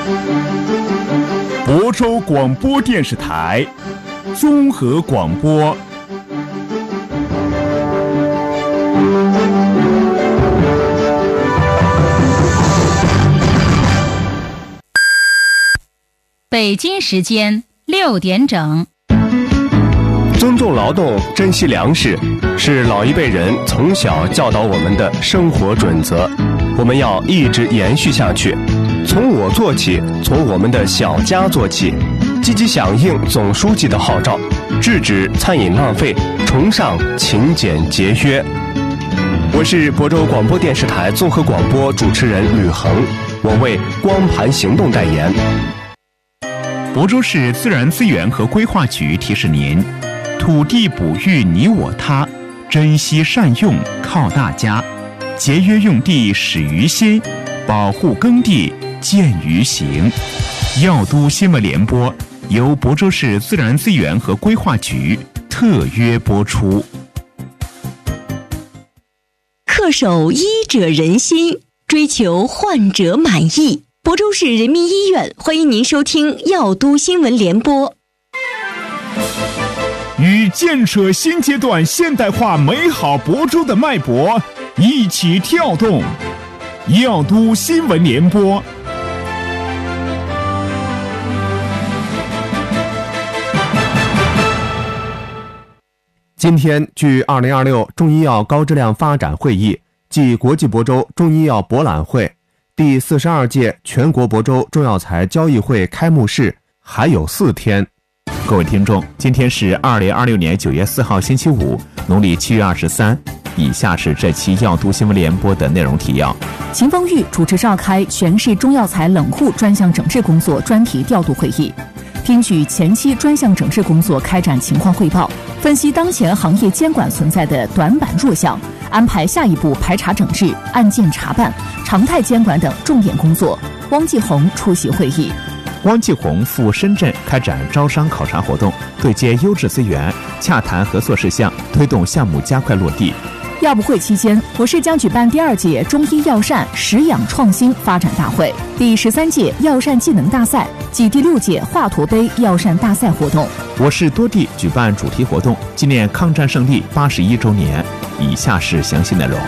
亳州广播电视台综合广播。 北京时间6点整。 尊重劳动，珍惜粮食，是老一辈人从小教导我们的生活准则，我们要一直延续下去。从我做起，从我们的小家做起，积极响应总书记的号召，制止餐饮浪费，崇尚勤俭节约。我是亳州广播电视台综合广播主持人吕恒，我为光盘行动代言。 亳州市自然资源和规划局提示您：土地哺育你我他，珍惜善用靠大家，节约用地始于心，保护耕地见于行。药都新闻联播由亳州市自然资源和规划局特约播出。 恪守医者仁心，追求患者满意。亳州市人民医院欢迎您收听药都新闻联播。 与建设新阶段现代化美好亳州的脉搏一起跳动，药都新闻联播。 今天，距2026中医药高质量发展会议暨国际亳州中医药博览会第42届全国亳州中药材交易会开幕式还有4天。 各位听众，今天是2026年9月4号星期五，农历7月23。以下是这期药都新闻联播的内容提要。 秦风玉主持召开全市中药材冷库专项整治工作专题调度会议，听取前期专项整治工作开展情况汇报，分析当前行业监管存在的短板弱项，安排下一步排查整治、案件查办、常态监管等重点工作。汪继红出席会议。 汪继红赴深圳开展招商考察活动，对接优质资源，洽谈合作事项，推动项目加快落地。 药博会期间，亳市将举办第2届中医药膳食养创新发展大会、第13届药膳技能大赛及第6届华佗杯药膳大赛活动。 亳市多地举办主题活动，纪念抗战胜利81周年。以下是详细内容。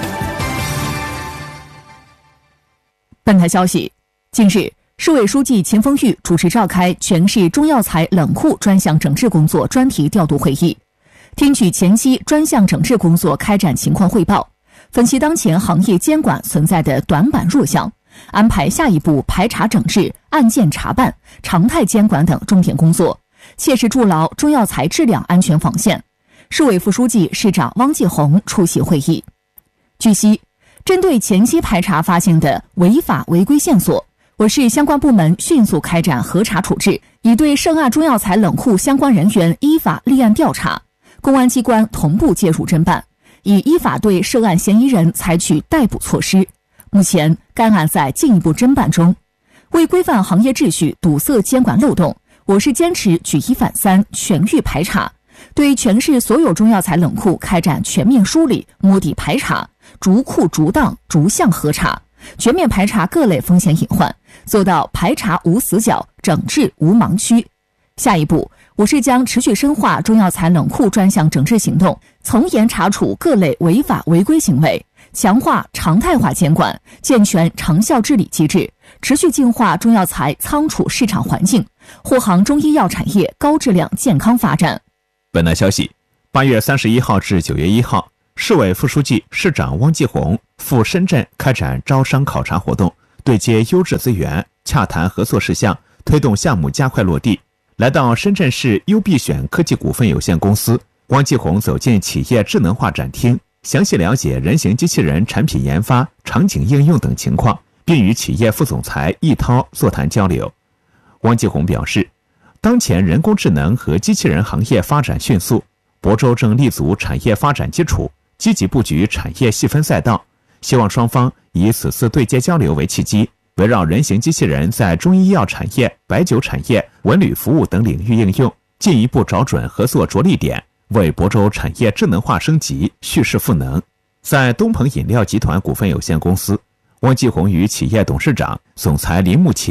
本台消息，近日，市委书记秦风玉主持召开全市中药材冷库专项整治工作专题调度会议，听取前期专项整治工作开展情况汇报，分析当前行业监管存在的短板弱项，安排下一步排查整治、案件查办、常态监管等重点工作，切实筑牢中药材质量安全防线。市委副书记、市长汪继红出席会议。据悉，针对前期排查发现的违法违规线索，亳市相关部门迅速开展核查处置，已对涉案中药材冷库相关人员依法立案调查，公安机关同步介入侦办，已依法对涉案嫌疑人采取逮捕措施。目前，该案在进一步侦办中。为规范行业秩序、堵塞监管漏洞，亳市坚持举一反三，全域排查，对全市所有中药材冷库开展全面梳理、摸底排查，逐库逐档逐项核查，全面排查各类风险隐患，做到排查无死角，整治无盲区。下一步，亳市将持续深化中药材冷库专项整治行动，从严查处各类违法违规行为，强化常态化监管，健全长效治理机制，持续净化中药材仓储市场环境，护航中医药产业高质量健康发展。 本台消息，8月31号至9月1号，市委副书记、市长汪继红赴深圳开展招商考察活动，对接优质资源，洽谈合作事项，推动项目加快落地。来到深圳市优必选科技股份有限公司，汪继红走进企业智能化展厅，详细了解人形机器人产品研发、场景应用等情况，并与企业副总裁易涛座谈交流。汪继红表示，当前人工智能和机器人行业发展迅速，亳州正立足产业发展基础，积极布局产业细分赛道，希望双方以此次对接交流为契机，围绕人形机器人在中医药产业、白酒产业、文旅服务等领域应用，进一步找准合作着力点，为亳州产业智能化升级蓄势赋能。在东鹏饮料集团股份有限公司，汪继红与企业董事长、总裁林慕勤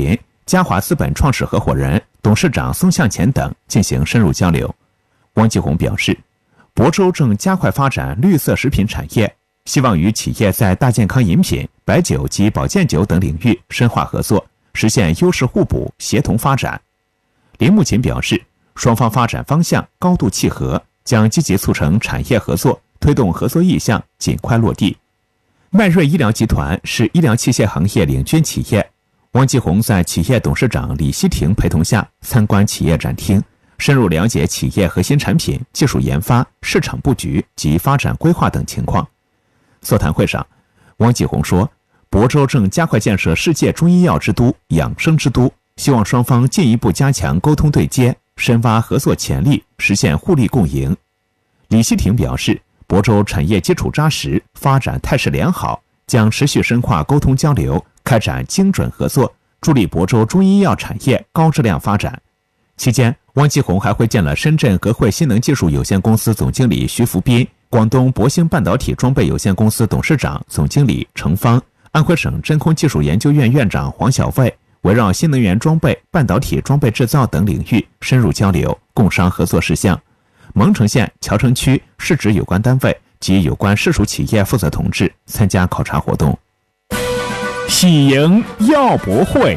嘉华资本创始合伙人、董事长宋向前等进行深入交流。汪继红表示，亳州正加快发展绿色食品产业，希望与企业在大健康饮品、白酒及保健酒等领域深化合作，实现优势互补、协同发展。林木琴表示，双方发展方向高度契合，将积极促成产业合作，推动合作意向尽快落地。迈瑞医疗集团是医疗器械行业领军企业，汪继红在企业董事长李希廷陪同下参观企业展厅，深入了解企业核心产品、技术研发、市场布局及发展规划等情况。座谈会上，汪继红说，亳州正加快建设世界中医药之都、养生之都，希望双方进一步加强沟通对接，深挖合作潜力，实现互利共赢。李希廷表示，亳州产业基础扎实，发展态势良好，将持续深化沟通交流，开展精准合作，助力亳州中医药产业高质量发展。期间，汪继红还会见了深圳格汇新能技术有限公司总经理徐福斌、广东博兴半导体装备有限公司董事长、总经理程芳、安徽省真空技术研究院院长黄晓卫，围绕新能源装备、半导体装备制造等领域深入交流，共商合作事项。蒙城县桥城区市直有关单位及有关市属企业负责同志参加考察活动。 喜迎药博会。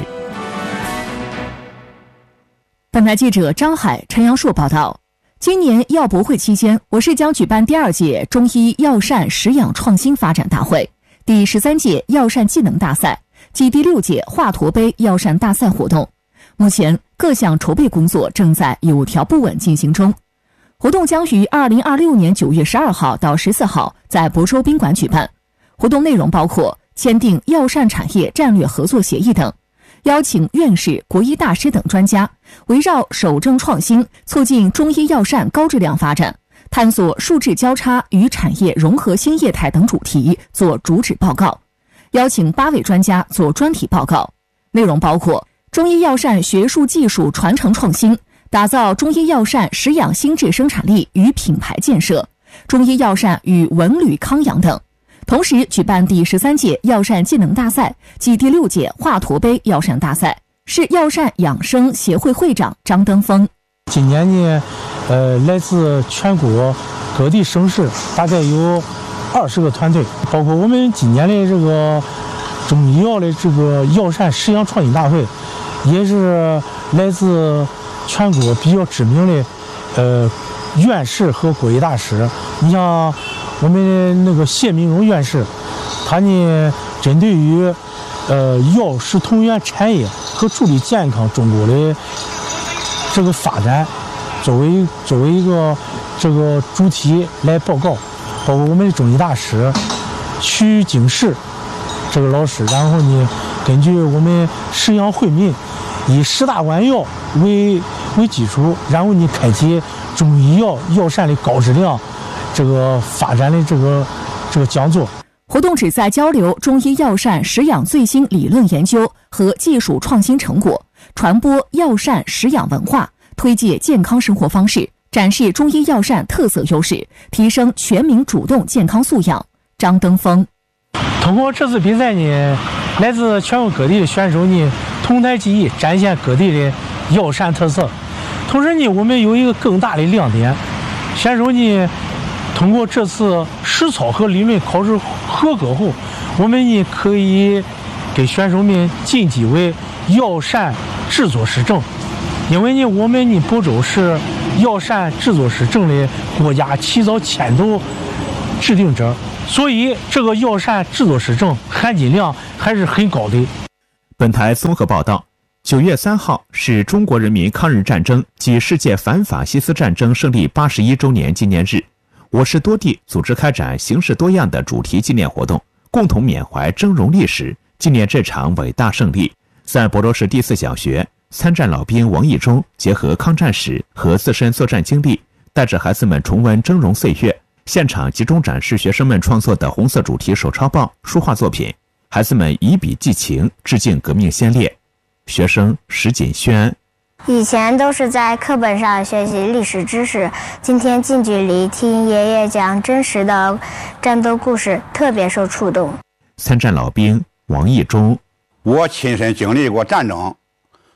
本台记者张海、陈阳硕报道，今年药博会期间，我市将举办第2届中医药膳食养创新发展大会、第13届药膳技能大赛及第6届华佗杯药膳大赛活动。目前各项筹备工作正在有条不紊进行中。活动将于2026年9月12号到14号在亳州宾馆举办。活动内容包括签订药膳产业战略合作协议等，邀请院士、国医大师等专家，围绕守正创新、促进中医药膳高质量发展、探索数质交叉与产业融合新业态等主题做主旨报告，邀请8位专家做专题报告。内容包括中医药膳学术技术传承创新，打造中医药膳食养新质生产力与品牌建设，中医药膳与文旅康养等。同时举办第13届药膳技能大赛及第6届华佗杯药膳大赛。是药膳养生协会会长张登峰。 今年呢，来自全国各地省市大概有20个团队，包括我们今年的这个中医药的这个药膳食养创新大会，也是来自全国比较知名的院士和国医大师。你像我们那个谢明荣院士，他呢针对于药食同源产业和助力健康中国的这个发展，作为一个这个主题来报告。包括我们的中医大师徐景世这个老师，然后呢根据我们食养惠民，以10大碗药为基础，然后呢开启中医药膳的高质量这个发展的这个讲座。 活动旨在交流中医药膳食养最新理论研究和技术创新成果，传播药膳食养文化，推介健康生活方式，展示中医药膳特色优势，提升全民主动健康素养。张登峰通过这次比赛呢，来自全国各地的选手呢同台技艺，展现各地的药膳特色。同时呢，我们有一个更大的亮点，选手呢通过这次实操和理论考试合格后，我们呢可以给选手们晋级为药膳制作师证。因为呢，我们呢亳州是药膳制作师证的国家起草牵头制定者，所以这个药膳制作师证含金量还是很高的。 本台综合报道，9月3号是中国人民抗日战争及世界反法西斯战争胜利81周年纪念日。我市多地组织开展形式多样的主题纪念活动，共同缅怀峥嵘历史，纪念这场伟大胜利。在亳州市第4小学，参战老兵王义忠结合抗战史和自身作战经历，带着孩子们重温峥嵘岁月，现场集中展示学生们创作的红色主题手抄报、书画作品，孩子们以笔寄情，致敬革命先烈。学生石锦轩： 以前都是在课本上学习历史知识，今天近距离听爷爷讲真实的战斗故事，特别受触动。 参战老兵王义忠： 我亲身经历过战争，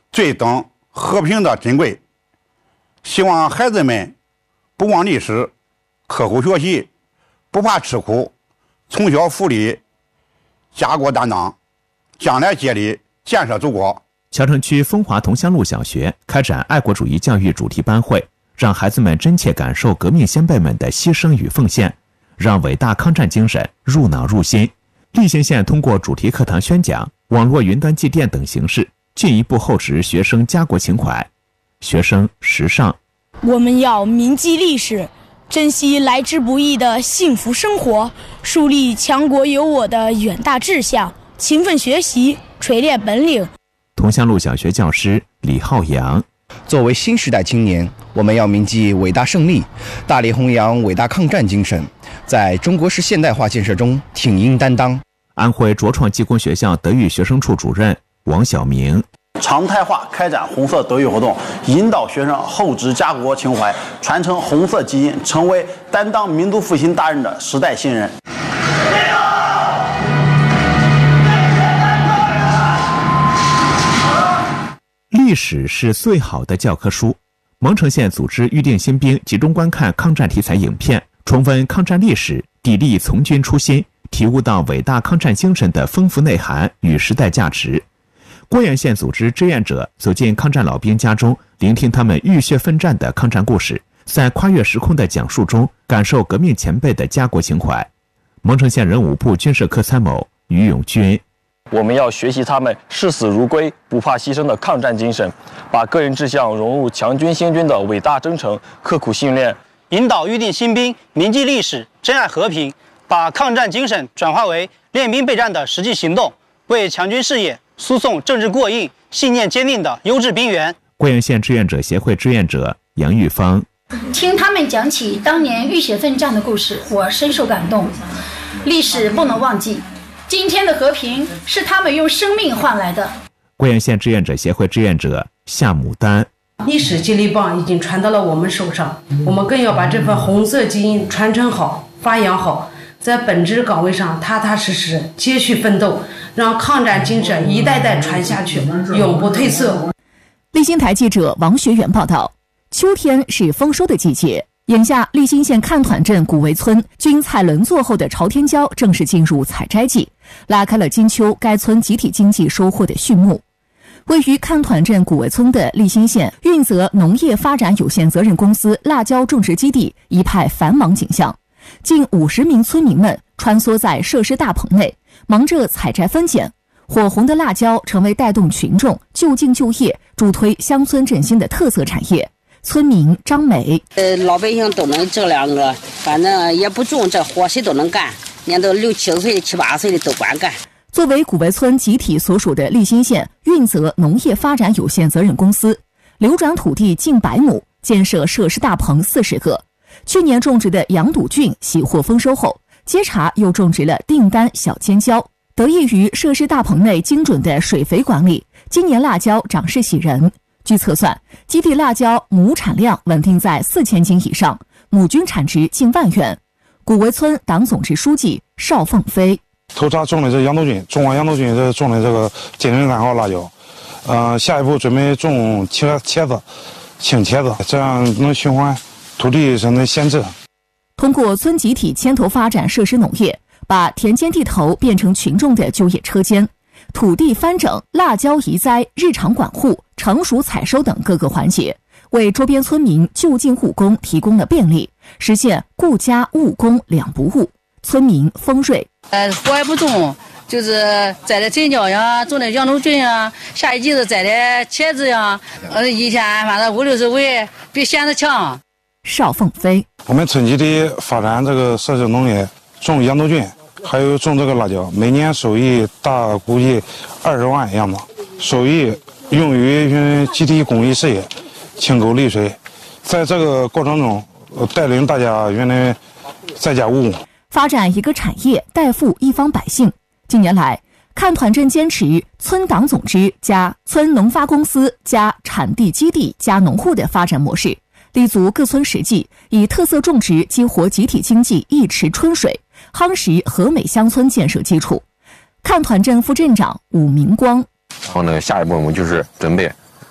最懂和平的珍贵。希望孩子们不忘历史，刻苦学习，不怕吃苦，从小福利，家国担当，将来接力建设祖国。 桥城区丰华同乡路小学开展爱国主义教育主题班会，让孩子们真切感受革命先辈们的牺牲与奉献，让伟大抗战精神入脑入心。立新县通过主题课堂宣讲、网络云端祭奠等形式，进一步厚植学生家国情怀。学生时尚， 我们要铭记历史，珍惜来之不易的幸福生活，树立强国有我的远大志向，勤奋学习，锤炼本领。 同乡路小学教师李浩洋， 作为新时代青年，我们要铭记伟大胜利，大力弘扬伟大抗战精神，在中国式现代化建设中挺膺担当。 安徽卓创技工学校德育学生处主任王晓明， 常态化开展红色德育活动，引导学生厚植家国情怀，传承红色基因，成为担当民族复兴大任的时代新人。 历史是最好的教科书。蒙城县组织预定新兵集中观看抗战题材影片，重温抗战历史，砥砺从军初心，体悟到伟大抗战精神的丰富内涵与时代价值。郭源县组织志愿者走进抗战老兵家中，聆听他们浴血奋战的抗战故事，在跨越时空的讲述中感受革命前辈的家国情怀。蒙城县人武部军事科参谋于永军， 我们要学习他们视死如归、不怕牺牲的抗战精神，把个人志向融入强军兴军的伟大征程，刻苦训练， 引导预定新兵铭记历史、珍爱和平，把抗战精神转化为练兵备战的实际行动，为强军事业输送政治过硬、信念坚定的优质兵员。 郭源县志愿者协会志愿者杨玉芳， 听他们讲起当年浴血奋战的故事，我深受感动。历史不能忘记，今天的和平是他们用生命换来的。 郭源县志愿者协会志愿者夏牡丹， 历史接力棒已经传到了我们手上，我们更要把这份红色基因传承好、发扬好，在本职岗位上踏踏实实继续奋斗，让抗战精神一代代传下去，永不褪色。 立新台记者王学元报道，秋天是丰收的季节，眼下立新县看团镇古围村均菜轮作后的朝天椒正式进入采摘季，拉开了金秋该村集体经济收获的序幕。位于看团镇古围村的立新县运泽农业发展有限责任公司辣椒种植基地一派繁忙景象，近50名村民们穿梭在设施大棚内，忙着采摘分拣。火红的辣椒成为带动群众就近就业、助推乡村振兴的特色产业。村民张美， 老百姓都能这两个，反正也不重，这活谁都能干，年都6、7岁、7、8岁的都管干。 作为古围村集体所属的立新县运泽农业发展有限责任公司，流转土地近100亩，建设设施大棚40个。去年种植的羊肚菌喜获丰收后，接茬又种植了订单小尖椒。得益于设施大棚内精准的水肥管理，今年辣椒长势喜人。据测算，基地辣椒亩产量稳定在4000斤以上，亩均产值近1万元。古围村党总支书记邵凤飞， 头茬种的这羊肚菌，种完羊肚菌这种的这个金针干号辣椒，下一步准备种青茄子，这样能循环土地上的闲置。 通过村集体牵头发展设施农业，把田间地头变成群众的就业车间，土地翻整、辣椒移栽、日常管护、成熟采收等各个环节，为周边村民就近务工提供了便利，实现顾家务工两不误。村民丰瑞， 活也不种，就是摘点针椒呀，种点羊肚菌呀，下一季子摘点茄子呀，一天反正50、60尾，比闲着强。 邵凤飞， 我们村集体发展这个设施农业，种羊肚菌，还有种这个辣椒，每年收益大估计20万样子，收益用于集体公益事业，清沟利水。在这个过程中，带领大家原来在家务工， 发展一个产业，代富一方百姓。近年来，看团镇坚持村党总支加村农发公司加产地基地加农户的发展模式，立足各村实际，以特色种植激活集体经济一池春水，夯实和美乡村建设基础。看团镇副镇长武明光， 然后呢，下一步我们就是准备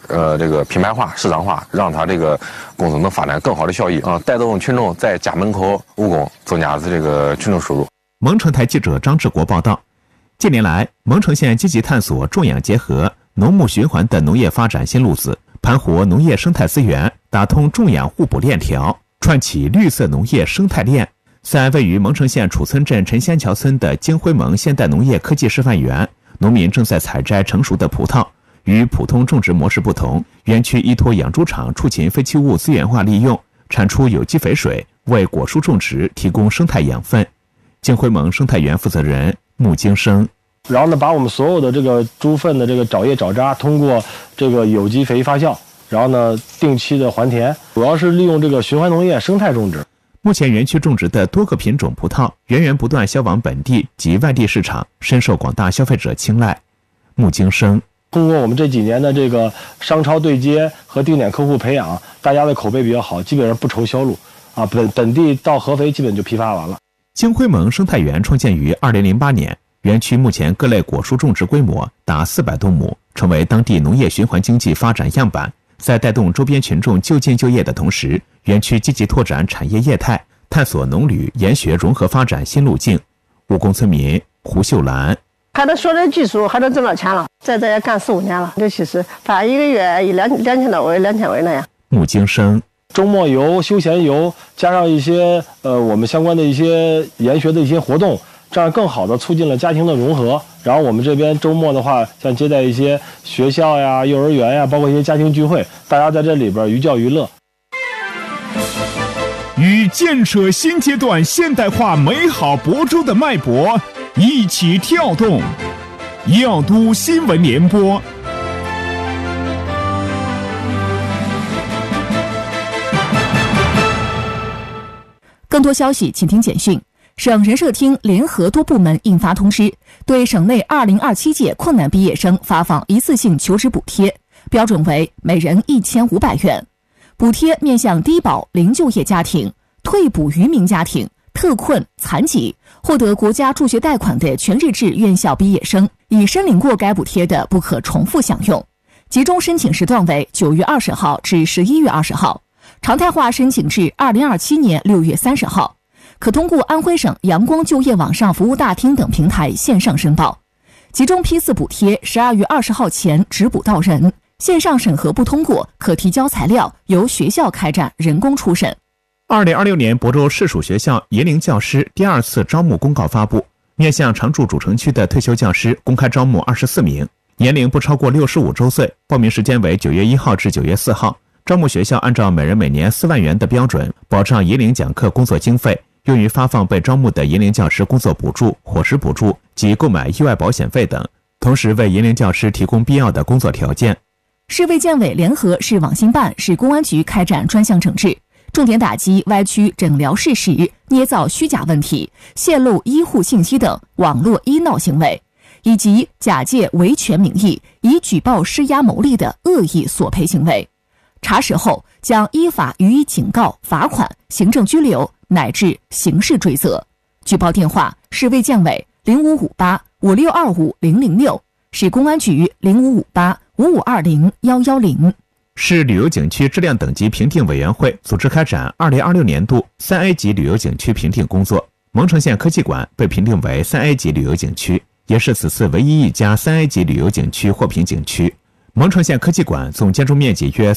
这个品牌化、市场化，让它这个工程能发展更好的效益啊，带动群众在家门口务工，增加这个群众收入。 蒙城台记者张志国报道，近年来，蒙城县积极探索种养结合、农牧循环的农业发展新路子，盘活农业生态资源，打通种养互补链条，串起绿色农业生态链。在位于蒙城县楚村镇陈仙桥村的金辉盟现代农业科技示范园，农民正在采摘成熟的葡萄。与普通种植模式不同，园区依托养猪场畜禽废弃物资源化利用，产出有机肥水，为果蔬种植提供生态养分。金辉盟生态园负责人穆京生， 然后呢，把我们所有的这个猪粪的这个沼液沼渣，通过这个有机肥发酵，然后呢，定期的还田，主要是利用这个循环农业生态种植。 目前园区种植的多个品种葡萄源源不断销往本地及外地市场，深受广大消费者青睐。穆京生， 通过我们这几年的这个商超对接和定点客户培养，大家的口碑比较好，基本上不愁销路啊，本地到合肥基本就批发完了。 金辉盟生态园创建于2008年，园区目前各类果蔬种植规模达400多亩，成为当地农业循环经济发展样板。在带动周边群众就近就业的同时，园区积极拓展产业业态，探索农旅研学融合发展新路径。务工村民胡秀兰， 还能学点技术，还能挣到钱了，在这也干4、5年了，这其实反正一个月2000多位2000位那样。 穆京生， 周末游、休闲游，加上一些我们相关的一些研学的一些活动，这样更好的促进了家庭的融合。然后我们这边周末的话，像接待一些学校呀、幼儿园呀，包括一些家庭聚会，大家在这里边寓教于乐。 与建设新阶段现代化美好亳州的脉搏一起跳动，耀都新闻联播。 更多消息请听简讯。省人社厅联合多部门印发通知，对省内2027届困难毕业生发放一次性求职补贴，标准为每人1500元。补贴面向低保、零就业家庭、退补渔民家庭、特困、残疾，获得国家助学贷款的全日制院校毕业生，已申领过该补贴的不可重复享用。集中申请时段为9月20号至11月20号，常态化申请至2027年6月30号。可通过安徽省阳光就业网上服务大厅等平台线上申报。集中批次补贴12月20号前直补到人，线上审核不通过，可提交材料，由学校开展人工初审。 2026年亳州市属学校银龄教师第2次招募公告发布，面向常驻主城区的退休教师公开招募24名，年龄不超过65周岁，报名时间为9月1号至9月4号。招募学校按照每人每年4万元的标准，保障银龄讲课工作经费，用于发放被招募的银龄教师工作补助、伙食补助及购买意外保险费等，同时为银龄教师提供必要的工作条件。 市卫健委联合市网信办、市公安局开展专项整治，重点打击歪曲诊疗事实、捏造虚假问题、泄露医护信息等网络医闹行为，以及假借维权名义以举报施压牟利的恶意索赔行为。查实后将依法予以警告、罚款、行政拘留乃至刑事追责。举报电话：市卫健委055856250006，市公安局05585520-110。 市旅游景区质量等级评定委员会组织开展2026年度3A 级旅游景区评定工作。蒙城县科技馆被评定为3A 级旅游景区，也是此次唯一一家3A 级旅游景区获评景区。蒙城县科技馆总建筑面积约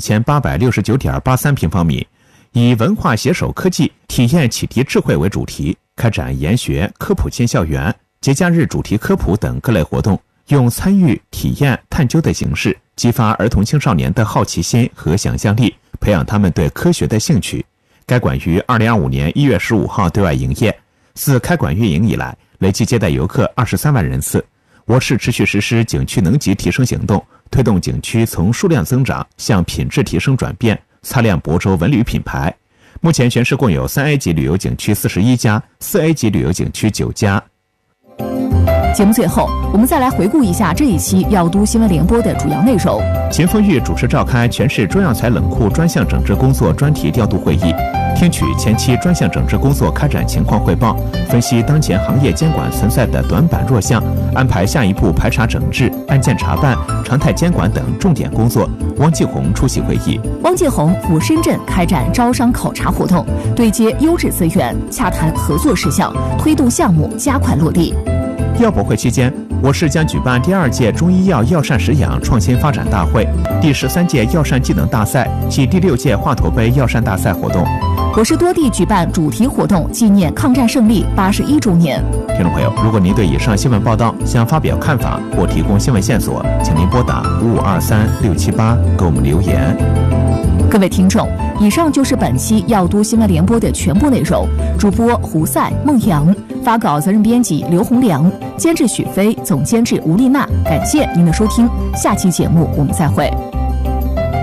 31869.83平方米，以文化携手科技、体验启迪智慧为主题，开展研学、科普进校园、节假日主题科普等各类活动，用参与、体验、探究的形式激发儿童青少年的好奇心和想象力，培养他们对科学的兴趣。该馆于2025年1月15号对外营业，自开馆运营以来，累计接待游客23万人次。我市持续实施景区能级提升行动，推动景区从数量增长向品质提升转变，擦亮亳州文旅品牌。目前全市共有3A 级旅游景区41家，4A 级旅游景区9家。 节目最后，我们再来回顾一下这一期耀都新闻联播的主要内容。 秦风玉主持召开全市中药材冷库专项整治工作专题调度会议，听取前期专项整治工作开展情况汇报，分析当前行业监管存在的短板弱项， 安排下一步排查整治、案件查办、常态监管等重点工作。汪继红出席会议。 汪继红赴深圳开展招商考察活动，对接优质资源，洽谈合作事项，推动项目加快落地。 药博会期间，我市将举办第2届中医药药膳食养创新发展大会、第13届药膳技能大赛及第6届话头杯药膳大赛活动。 我市多地举办主题活动，纪念抗战胜利81周年。 听众朋友，如果您对以上新闻报道想发表看法或提供新闻线索，请您拨打5523-678给我们留言。 各位听众，以上就是本期药都新闻联播的全部内容。主播胡赛、孟阳，发稿责任编辑刘洪良，监制许飞，总监制吴丽娜。感谢您的收听，下期节目我们再会。